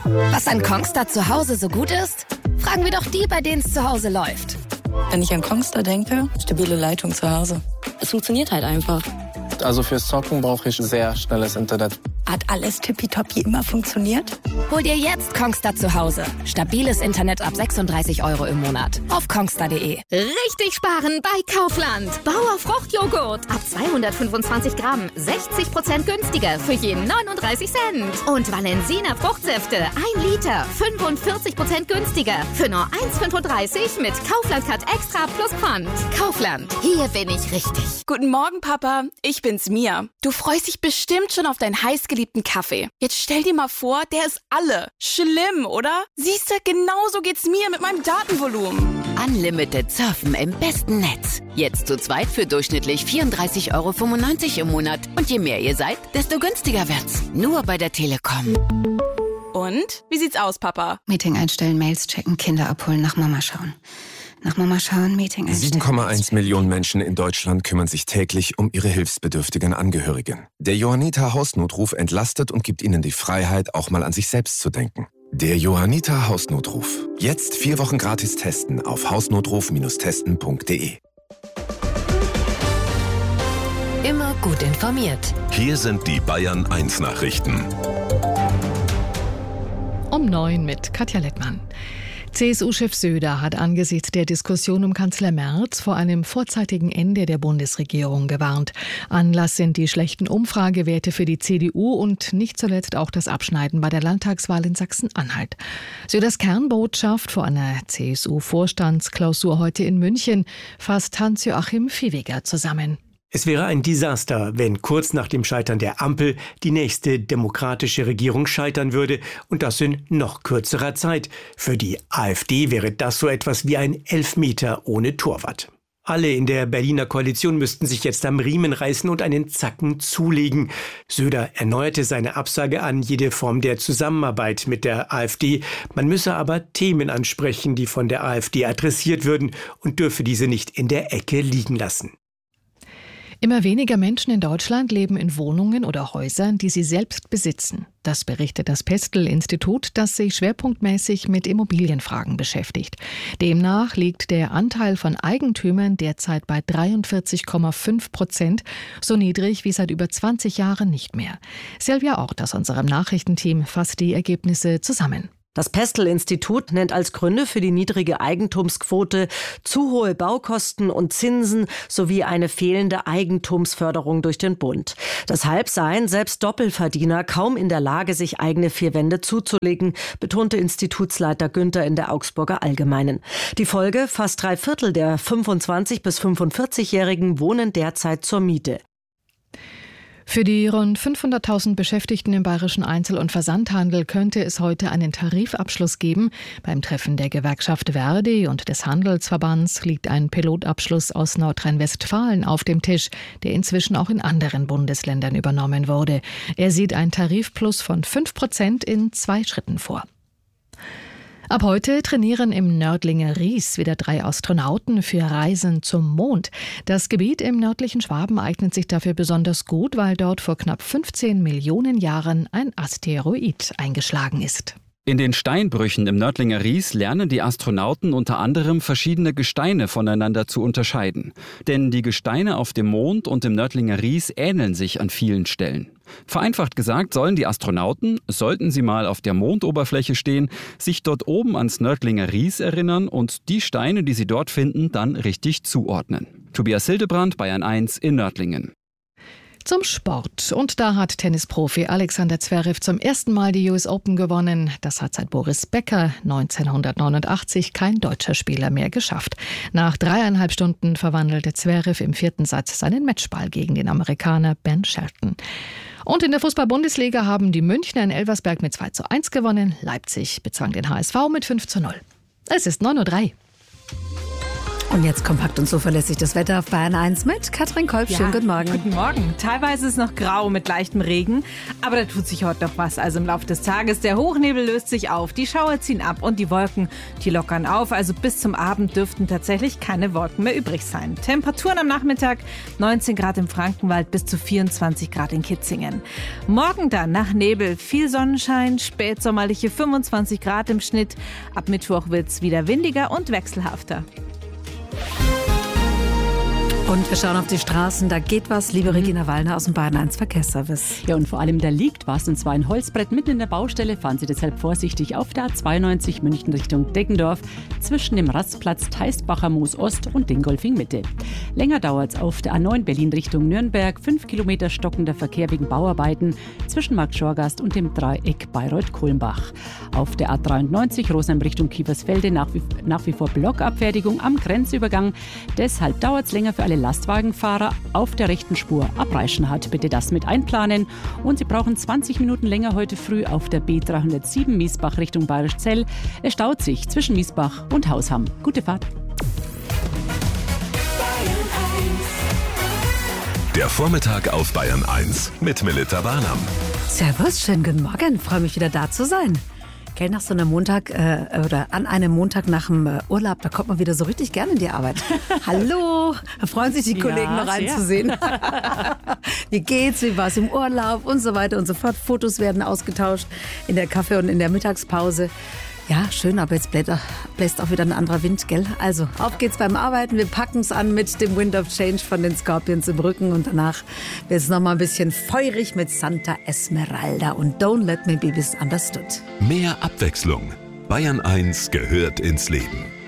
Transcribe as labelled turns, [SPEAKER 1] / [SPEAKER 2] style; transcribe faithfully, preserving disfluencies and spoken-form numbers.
[SPEAKER 1] Was an Kongstar zu Hause so gut ist? Fragen wir doch die, bei denen es zu Hause läuft.
[SPEAKER 2] Wenn ich an Kongstar denke, stabile Leitung zu Hause. Es funktioniert halt einfach.
[SPEAKER 3] Also fürs Zocken brauche ich sehr schnelles Internet.
[SPEAKER 2] Hat alles tippitoppi immer funktioniert?
[SPEAKER 1] Hol dir jetzt Kongstar zu Hause. Stabiles Internet ab sechsunddreißig Euro im Monat. Auf kongstar punkt de.
[SPEAKER 4] Richtig sparen bei Kaufland. Bauer Fruchtjoghurt. Ab zweihundertfünfundzwanzig Gramm. sechzig Prozent günstiger für jeden neununddreißig Cent. Und Valensina Fruchtsäfte. ein Liter. fünfundvierzig Prozent günstiger. Für nur eins Komma fünfunddreißig mit Kaufland Cut Extra plus Pfand. Kaufland. Hier bin ich richtig.
[SPEAKER 5] Guten Morgen, Papa. Ich bin's, Mia. Du freust dich bestimmt schon auf deinen heißgeliebten Kaffee. Jetzt stell dir mal vor, der ist alle. Schlimm, oder? Siehst du, genauso geht's mir mit meinem Datenvolumen.
[SPEAKER 6] Unlimited Surfen im besten Netz. Jetzt zu zweit für durchschnittlich vierunddreißig Euro fünfundneunzig im Monat. Und je mehr ihr seid, desto günstiger wird's. Nur bei der Telekom.
[SPEAKER 5] Und? Wie sieht's aus, Papa?
[SPEAKER 7] Meeting einstellen, Mails checken, Kinder abholen, nach Mama schauen. Nach Mama schauen, Meeting einstellen.
[SPEAKER 8] sieben Komma eins Millionen Menschen in Deutschland kümmern sich täglich um ihre hilfsbedürftigen Angehörigen. Der Johanniter Hausnotruf entlastet und gibt ihnen die Freiheit, auch mal an sich selbst zu denken. Der Johanniter Hausnotruf. Jetzt vier Wochen gratis testen auf hausnotruf Bindestrich testen Punkt de.
[SPEAKER 6] Immer gut informiert.
[SPEAKER 9] Hier sind die Bayern eins Nachrichten.
[SPEAKER 10] Um neun mit Katja Lettmann. C S U-Chef Söder hat angesichts der Diskussion um Kanzler Merz vor einem vorzeitigen Ende der Bundesregierung gewarnt. Anlass sind die schlechten Umfragewerte für die C D U und nicht zuletzt auch das Abschneiden bei der Landtagswahl in Sachsen-Anhalt. Söders Kernbotschaft vor einer C S U-Vorstandsklausur heute in München fasst Hans-Joachim Viehweger zusammen.
[SPEAKER 11] Es wäre ein Desaster, wenn kurz nach dem Scheitern der Ampel die nächste demokratische Regierung scheitern würde und das in noch kürzerer Zeit. Für die AfD wäre das so etwas wie ein Elfmeter ohne Torwart. Alle in der Berliner Koalition müssten sich jetzt am Riemen reißen und einen Zacken zulegen. Söder erneuerte seine Absage an jede Form der Zusammenarbeit mit der AfD. Man müsse aber Themen ansprechen, die von der AfD adressiert würden und dürfe diese nicht in der Ecke liegen lassen.
[SPEAKER 10] Immer weniger Menschen in Deutschland leben in Wohnungen oder Häusern, die sie selbst besitzen. Das berichtet das Pestel-Institut, das sich schwerpunktmäßig mit Immobilienfragen beschäftigt. Demnach liegt der Anteil von Eigentümern derzeit bei dreiundvierzig Komma fünf Prozent, so niedrig wie seit über zwanzig Jahren nicht mehr. Silvia Ort aus unserem Nachrichtenteam fasst die Ergebnisse zusammen.
[SPEAKER 12] Das Pestel-Institut nennt als Gründe für die niedrige Eigentumsquote zu hohe Baukosten und Zinsen sowie eine fehlende Eigentumsförderung durch den Bund. Deshalb seien selbst Doppelverdiener kaum in der Lage, sich eigene vier Wände zuzulegen, betonte Institutsleiter Günther in der Augsburger Allgemeinen. Die Folge: fast drei Viertel der fünfundzwanzig- bis fünfundvierzig-Jährigen wohnen derzeit zur Miete.
[SPEAKER 10] Für die rund fünfhunderttausend Beschäftigten im bayerischen Einzel- und Versandhandel könnte es heute einen Tarifabschluss geben. Beim Treffen der Gewerkschaft Verdi und des Handelsverbands liegt ein Pilotabschluss aus Nordrhein-Westfalen auf dem Tisch, der inzwischen auch in anderen Bundesländern übernommen wurde. Er sieht ein Tarifplus von fünf Prozent in zwei Schritten vor. Ab heute trainieren im Nördlinger Ries wieder drei Astronauten für Reisen zum Mond. Das Gebiet im nördlichen Schwaben eignet sich dafür besonders gut, weil dort vor knapp fünfzehn Millionen Jahren ein Asteroid eingeschlagen ist.
[SPEAKER 13] In den Steinbrüchen im Nördlinger Ries lernen die Astronauten unter anderem verschiedene Gesteine voneinander zu unterscheiden. Denn die Gesteine auf dem Mond und im Nördlinger Ries ähneln sich an vielen Stellen. Vereinfacht gesagt sollen die Astronauten, sollten sie mal auf der Mondoberfläche stehen, sich dort oben ans Nördlinger Ries erinnern und die Steine, die sie dort finden, dann richtig zuordnen. Tobias Hildebrand, Bayern eins in Nördlingen.
[SPEAKER 10] Zum Sport. Und da hat Tennisprofi Alexander Zverev zum ersten Mal die U S Open gewonnen. Das hat seit Boris Becker neunzehnhundertneunundachtzig kein deutscher Spieler mehr geschafft. Nach dreieinhalb Stunden verwandelte Zverev im vierten Satz seinen Matchball gegen den Amerikaner Ben Shelton. Und in der Fußball-Bundesliga haben die Münchner in Elversberg mit zwei zu eins gewonnen. Leipzig bezwang den H S V mit fünf zu null. Es ist neun Uhr drei.
[SPEAKER 14] Und jetzt kompakt und zuverlässig das Wetter auf Bayern eins mit Katrin Kolb.
[SPEAKER 15] Ja,
[SPEAKER 14] schönen guten Morgen.
[SPEAKER 15] Guten Morgen. Teilweise ist es noch grau mit leichtem Regen, aber da tut sich heute noch was. Also im Laufe des Tages, der Hochnebel löst sich auf, die Schauer ziehen ab und die Wolken, die lockern auf. Also bis zum Abend dürften tatsächlich keine Wolken mehr übrig sein. Temperaturen am Nachmittag neunzehn Grad im Frankenwald bis zu vierundzwanzig Grad in Kitzingen. Morgen dann nach Nebel viel Sonnenschein, spätsommerliche fünfundzwanzig Grad im Schnitt. Ab Mittwoch wird es wieder windiger und wechselhafter.
[SPEAKER 14] Und wir schauen auf die Straßen, da geht was, liebe Regina Wallner aus dem Bayern eins Verkehrsservice.
[SPEAKER 16] Ja, und vor allem da liegt was, und zwar ein Holzbrett mitten in der Baustelle. Fahren Sie deshalb vorsichtig auf der A zweiundneunzig München Richtung Deggendorf zwischen dem Rastplatz Teistbacher Moos Ost und Dingolfing Mitte. Länger dauert es auf der A neun Berlin Richtung Nürnberg, fünf Kilometer stockender Verkehr wegen Bauarbeiten zwischen Markt Schorgast und dem Dreieck Bayreuth-Kulmbach. Auf der A dreiundneunzig Rosenheim Richtung Kiefersfelde nach wie, nach wie vor Blockabfertigung am Grenzübergang. Deshalb dauert es länger für alle Lastwagenfahrer auf der rechten Spur ab Reichenhall. Bitte das mit einplanen. Und Sie brauchen zwanzig Minuten länger heute früh auf der B dreihundertsieben Miesbach Richtung Bayerischzell. Es staut sich zwischen Miesbach und Hausham. Gute Fahrt.
[SPEAKER 9] Der Vormittag auf Bayern eins mit Melita Barnam.
[SPEAKER 14] Servus, schönen guten Morgen. Freue mich wieder da zu sein. Gell, nach so einem Montag äh, oder an einem Montag nach dem äh, Urlaub, da kommt man wieder so richtig gerne in die Arbeit. Hallo, da freuen sich die
[SPEAKER 16] ja,
[SPEAKER 14] Kollegen noch reinzusehen. Wie geht's, wie war's im Urlaub und so weiter und so fort. Fotos werden ausgetauscht in der Kaffee- und in der Mittagspause. Ja, schön, aber jetzt bläst auch wieder ein anderer Wind, gell? Also, auf geht's beim Arbeiten. Wir packen es an mit dem Wind of Change von den Scorpions im Rücken. Und danach wird es nochmal ein bisschen feurig mit Santa Esmeralda und Don't Let Me Be Misunderstood.
[SPEAKER 9] Mehr Abwechslung. Bayern eins gehört ins Leben.